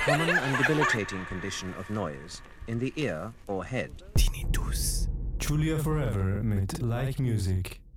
common and debilitating condition of noise in the ear or head. Tinnitus. Julia Forever mit Like Music.